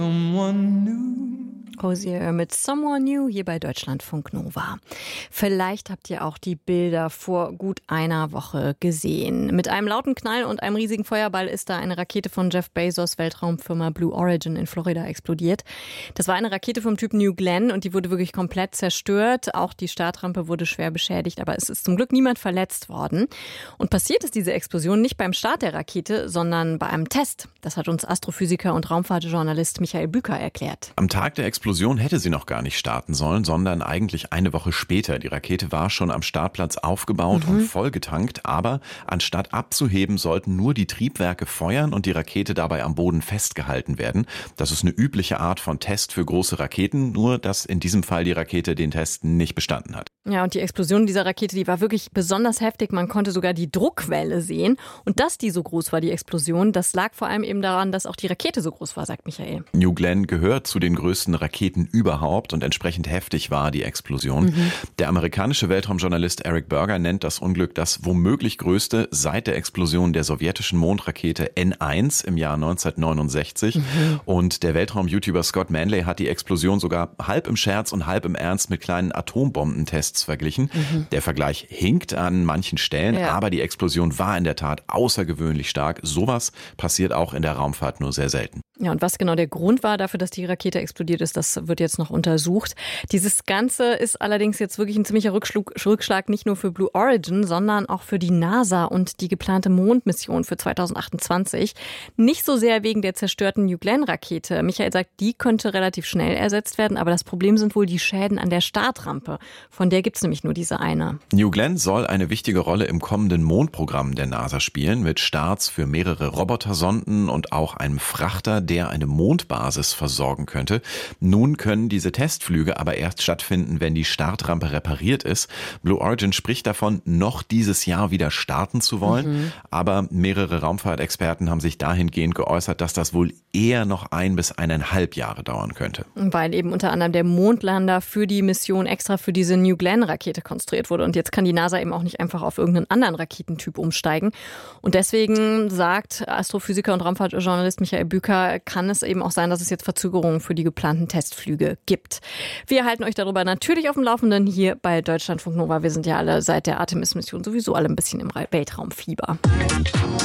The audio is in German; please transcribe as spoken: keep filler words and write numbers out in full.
Hozier mit Someone New hier bei Deutschlandfunk Nova. Vielleicht habt ihr auch die Bilder vor gut einer Woche gesehen. Mit einem lauten Knall und einem riesigen Feuerball ist da eine Rakete von Jeff Bezos Weltraumfirma Blue Origin in Florida explodiert. Das war eine Rakete vom Typ New Glenn und die wurde wirklich komplett zerstört. Auch die Startrampe wurde schwer beschädigt, aber es ist zum Glück niemand verletzt worden. Und passiert ist diese Explosion nicht beim Start der Rakete, sondern bei einem Test. Das hat uns Astrophysiker und Raumfahrtjournalist Michael Büker erklärt. Am Tag der Explosion hätte sie noch gar nicht starten sollen, sondern eigentlich eine Woche später. Die Rakete war schon am Startplatz aufgebaut mhm. und vollgetankt, aber anstatt abzuheben, sollten nur die Triebwerke feuern und die Rakete dabei am Boden festgehalten werden. Das ist eine übliche Art von Test für große Raketen, nur dass in diesem Fall die Rakete den Test nicht bestanden hat. Ja, und die Explosion dieser Rakete, die war wirklich besonders heftig. Man konnte sogar die Druckwelle sehen. Und dass die so groß war, die Explosion, das lag vor allem eben daran, dass auch die Rakete so groß war, sagt Michael. New Glenn gehört zu den größten Raketen überhaupt und entsprechend heftig war die Explosion. Mhm. Der amerikanische Weltraumjournalist Eric Berger nennt das Unglück das womöglich größte seit der Explosion der sowjetischen Mondrakete N eins im Jahr neunzehnhundertneunundsechzig. Mhm. Und der Weltraum-YouTuber Scott Manley hat die Explosion sogar halb im Scherz und halb im Ernst mit kleinen Atombombentests verglichen. Mhm. Der Vergleich hinkt an manchen Stellen, ja. aber die Explosion war in der Tat außergewöhnlich stark. Sowas passiert auch in der Raumfahrt nur sehr selten. Ja, und was genau der Grund war dafür, dass die Rakete explodiert ist, das wird jetzt noch untersucht. Dieses Ganze ist allerdings jetzt wirklich ein ziemlicher Rückschlag, Rückschlag nicht nur für Blue Origin, sondern auch für die NASA und die geplante Mondmission für zweitausendachtundzwanzig. Nicht so sehr wegen der zerstörten New Glenn-Rakete. Michael sagt, die könnte relativ schnell ersetzt werden, aber das Problem sind wohl die Schäden an der Startrampe. Von der gibt es nämlich nur diese eine. New Glenn soll eine wichtige Rolle im kommenden Mondprogramm der NASA spielen, mit Starts für mehrere Robotersonden und auch einem Frachter, der eine Mondbasis versorgen könnte. Nun können diese Testflüge aber erst stattfinden, wenn die Startrampe repariert ist. Blue Origin spricht davon, noch dieses Jahr wieder starten zu wollen. Mhm. Aber mehrere Raumfahrtexperten haben sich dahingehend geäußert, dass das wohl eher noch ein bis eineinhalb Jahre dauern könnte. Weil eben unter anderem der Mondlander für die Mission extra für diese New Glenn-Rakete konstruiert wurde. Und jetzt kann die NASA eben auch nicht einfach auf irgendeinen anderen Raketentyp umsteigen. Und deswegen sagt Astrophysiker und Raumfahrtjournalist Michael Büker, kann es eben auch sein, dass es jetzt Verzögerungen für die geplanten Testflüge gibt. Wir halten euch darüber natürlich auf dem Laufenden hier bei Deutschlandfunk Nova. Wir sind ja alle seit der Artemis-Mission sowieso alle ein bisschen im Weltraumfieber.